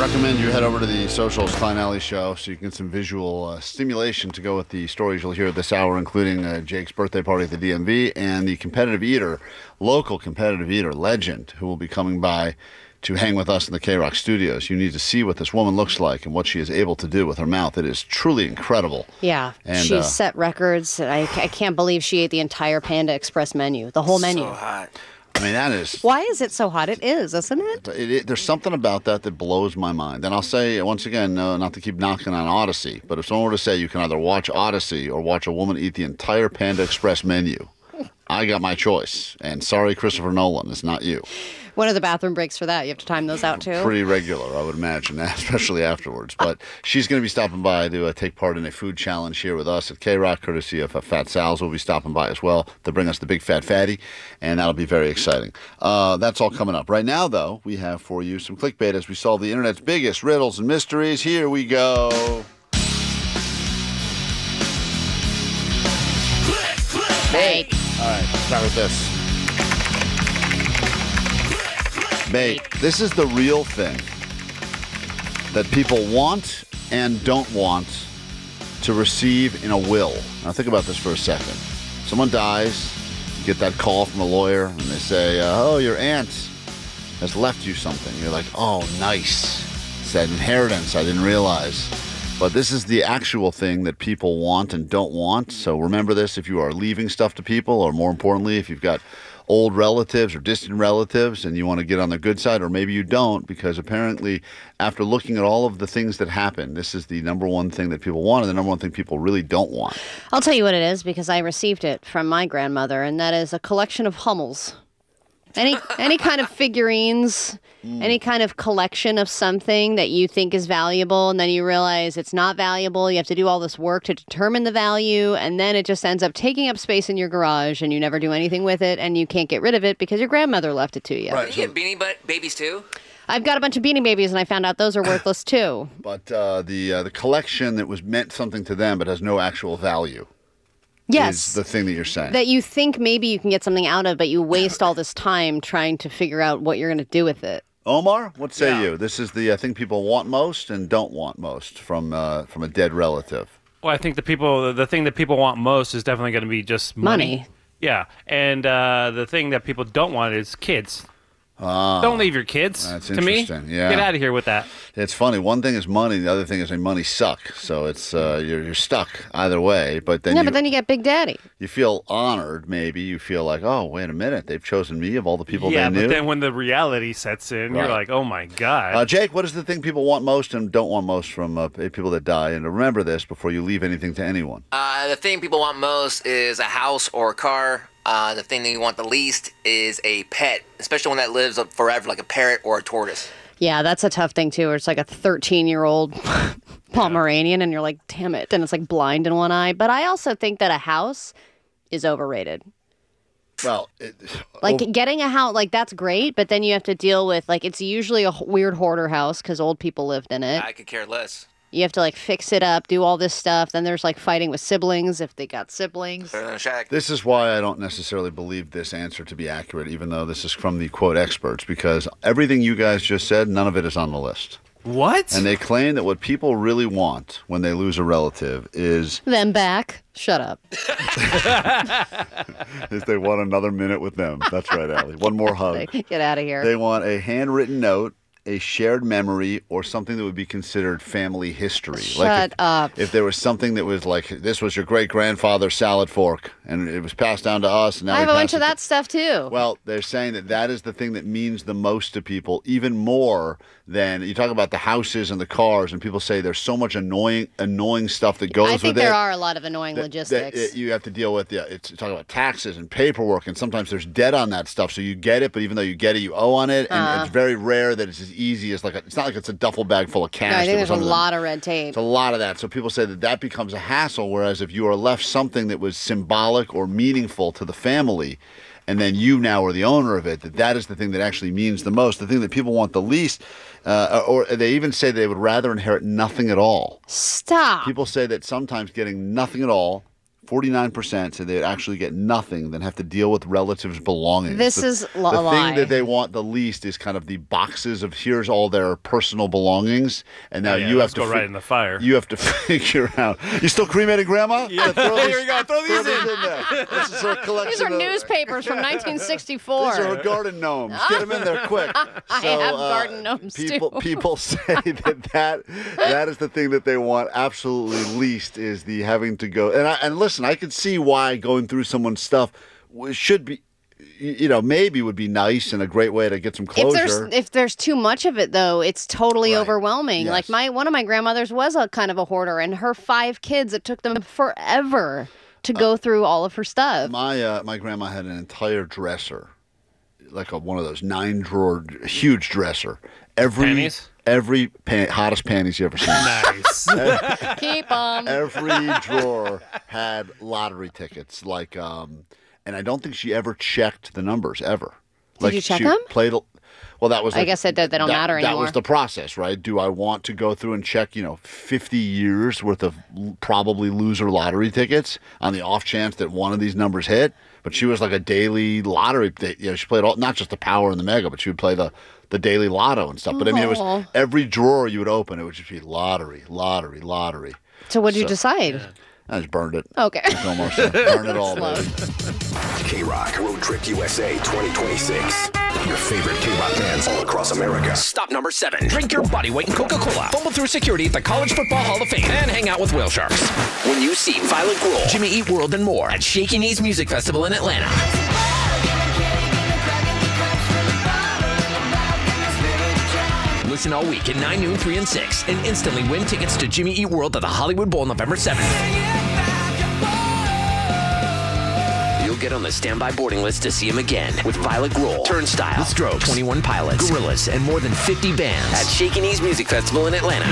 recommend you head over to the Socials Klein Alley Show so you can get some visual stimulation to go with the stories you'll hear this hour, including Jake's birthday party at the DMV and the competitive eater, local competitive eater legend, who will be coming by to hang with us in the K-Rock studios. You need to see what this woman looks like and what she is able to do with her mouth. It is truly incredible. Yeah, and, she's set records. I can't believe she ate the entire Panda Express menu, the whole menu. So hot. I mean, that is... Why is it so hot? It is, isn't it? There's something about that blows my mind. And I'll say, once again, not to keep knocking on Odyssey, but if someone were to say you can either watch Odyssey or watch a woman eat the entire Panda Express menu, I got my choice. And sorry, Christopher Nolan, it's not you. One of the bathroom breaks for that. You have to time those out, too. Pretty regular, I would imagine, especially afterwards. But she's going to be stopping by to take part in a food challenge here with us at K-Rock, courtesy of Fat Sal's will be stopping by as well to bring us the Big Fat Fatty, and that'll be very exciting. That's all coming up. Right now, though, we have for you some clickbait as we solve the Internet's biggest riddles and mysteries. Here we go. Bait. All right, start with this. Bait. This is the real thing that people want and don't want to receive in a will. Now think about this for a second. Someone dies, you get that call from a lawyer, and they say, oh, your aunt has left you something. You're like, oh, nice. It's that inheritance I didn't realize. But this is the actual thing that people want and don't want. So remember this if you are leaving stuff to people, or more importantly, if you've got old relatives or distant relatives and you want to get on the good side, or maybe you don't, because apparently after looking at all of the things that happen, this is the number one thing that people want and the number one thing people really don't want. I'll tell you what it is, because I received it from my grandmother, and that is a collection of Hummels. Any kind of figurines, any kind of collection of something that you think is valuable, and then you realize it's not valuable. You have to do all this work to determine the value, and then it just ends up taking up space in your garage, and you never do anything with it, and you can't get rid of it because your grandmother left it to you. Right. You get Beanie Babies too? I've got a bunch of Beanie Babies, and I found out those are worthless too. But the collection that was meant something to them but has no actual value. Yes. Is the thing that you're saying. That you think maybe you can get something out of, but you waste all this time trying to figure out what you're going to do with it. Omar, what say you? This is the thing people want most and don't want most from a dead relative. Well, I think the thing that people want most is definitely going to be just money. Yeah, and the thing that people don't want is kids. Don't leave your kids that's to me. interesting. Yeah. Get out of here with that. It's funny. One thing is money. The other thing is money suck. So it's you're stuck either way. But then but then you get Big Daddy. You feel honored. Maybe you feel like, oh, wait a minute, they've chosen me of all the people they knew. Yeah, but then when the reality sets in, you're like, oh my god. Jake, what is the thing people want most and don't want most from people that die? And remember this before you leave anything to anyone. The thing people want most is a house or a car. The thing that you want the least is a pet, especially one that lives up forever, like a parrot or a tortoise. Yeah, that's a tough thing, too, where it's like a 13-year-old Pomeranian, and you're like, damn it, and it's like blind in one eye. But I also think that a house is overrated. Well, getting a house, like, that's great, but then you have to deal with, like, it's usually a weird hoarder house because old people lived in it. I could care less. You have to, like, fix it up, do all this stuff. Then there's, like, fighting with siblings if they got siblings. This is why I don't necessarily believe this answer to be accurate, even though this is from the, quote, experts, because everything you guys just said, none of it is on the list. What? And they claim that what people really want when they lose a relative is... Them back. Shut up. is they want another minute with them. That's right, Allie. One more hug. Get out of here. They want a handwritten note, a shared memory, or something that would be considered family history. Shut up. If there was something that was like, this was your great-grandfather's salad fork, and it was passed down to us. And now I have a bunch of that stuff, too. Well, they're saying that that is the thing that means the most to people, even more than, you talk about the houses and the cars, and people say there's so much annoying stuff that goes with it. I think there are a lot of annoying logistics. That you have to deal with. Yeah, it's talking about taxes and paperwork, and sometimes there's debt on that stuff, so you get it, but even though you get it, you owe on it, and it's very rare that it's as easy as it's not like it's a duffel bag full of cash. No, I think there's a lot of red tape. It's a lot of that. So people say that becomes a hassle, whereas if you are left something that was symbolic or meaningful to the family, and then you now are the owner of it, that is the thing that actually means the most. The thing that people want the least, or they even say they would rather inherit nothing at all. Stop. People say that sometimes getting nothing at all 49% said they'd actually get nothing than have to deal with relatives' belongings. This is a lie. The thing that they want the least is kind of the boxes of here's all their personal belongings, and now you have to go right in the fire. You have to figure out. You still cremated Grandma? Yeah. Here we go. Throw these in there. This is her collection. These are newspapers from 1964. These are her garden gnomes. Get them in there quick. I have garden gnomes too. People say that is the thing that they want absolutely least is the having to go. And listen, I can see why going through someone's stuff should be, maybe would be nice and a great way to get some closure. If there's too much of it, though, it's totally overwhelming. Yes. Like one of my grandmothers was a kind of a hoarder, and her 5 kids, it took them forever to go through all of her stuff. My grandma had an entire dresser, like one of those 9-drawer huge dresser. Panties? Every hottest panties you ever seen. Nice. Keep them. Every drawer had lottery tickets, and I don't think she ever checked the numbers ever. Did you check them? Well, that was. I guess they don't matter anymore. That was the process, right? Do I want to go through and check, 50 years worth of probably loser lottery tickets on the off chance that one of these numbers hit? But she was like a daily lottery. She played not just the Power and the Mega, but she would play the daily lotto and stuff. But I mean, it was every drawer you would open, it would just be lottery, lottery, lottery. So what did you decide? Yeah. I just burned it. Okay. Almost burn it all, baby. K-Rock Road Trip USA 2026. Your favorite K-Rock bands all across America. Stop number 7. Drink your body weight in Coca-Cola. Fumble through security at the College Football Hall of Fame. And hang out with whale sharks. When you see Violet Grohl, Jimmy Eat World, and more at Shaky Knees Music Festival in Atlanta. Listen all week at 9, noon, 3, and 6. And instantly win tickets to Jimmy Eat World at the Hollywood Bowl November 7th. You'll get on the standby boarding list to see him again with Violet Grohl, Turnstile, The Strokes, 21 Pilots, Gorillaz, and more than 50 bands at Shaky Knees Music Festival in Atlanta.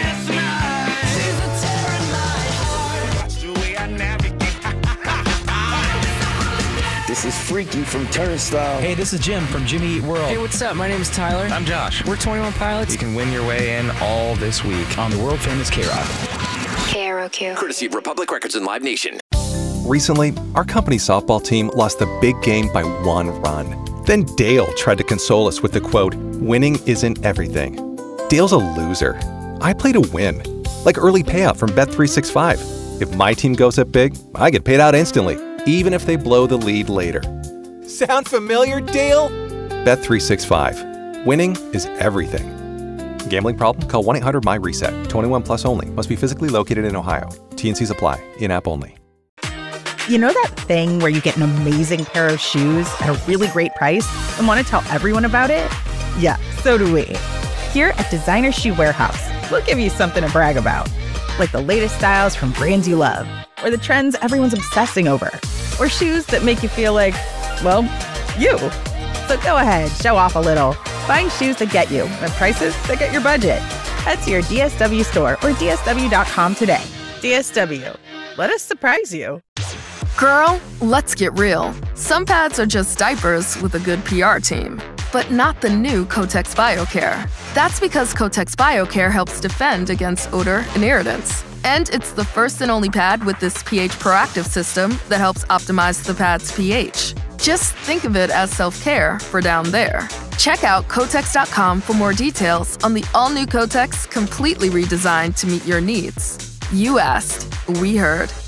This is Freaky from Turnstile. Hey, this is Jim from Jimmy Eat World. Hey, what's up? My name is Tyler. I'm Josh. We're 21 Pilots. You can win your way in all this week on the world famous K-Rock. KROQ. Courtesy of Republic Records and Live Nation. Recently, our company softball team lost the big game by 1 run. Then Dale tried to console us with the quote, "Winning isn't everything." Dale's a loser. I play to win. Like early payout from Bet365. If my team goes up big, I get paid out instantly, even if they blow the lead later. Sound familiar, Dale? Bet365. Winning is everything. Gambling problem? Call 1-800-MY-RESET. 21 plus only. Must be physically located in Ohio. T&Cs apply. In-app only. You know that thing where you get an amazing pair of shoes at a really great price and want to tell everyone about it? Yeah, so do we. Here at Designer Shoe Warehouse, we'll give you something to brag about. Like the latest styles from brands you love, or the trends everyone's obsessing over, or shoes that make you feel like, well, you. So go ahead, show off a little. Find shoes that get you at prices that get your budget. Head to your DSW store or DSW.com today. DSW. Let us surprise you. Girl, let's get real. Some pads are just diapers with a good PR team, but not the new Kotex BioCare. That's because Kotex BioCare helps defend against odor and irritants. And it's the first and only pad with this pH proactive system that helps optimize the pad's pH. Just think of it as self-care for down there. Check out Kotex.com for more details on the all-new Kotex, completely redesigned to meet your needs. You asked, we heard.